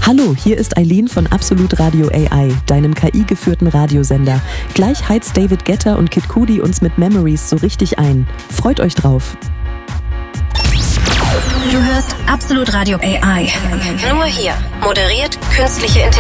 Hallo, hier ist Eileen von Absolut Radio AI, deinem KI-geführten Radiosender. Gleich heizt David Guetta und Kid Cudi uns mit Memories so richtig ein. Freut euch drauf. Du hörst Absolut Radio AI. Nur hier. Moderiert künstliche Intelligenz.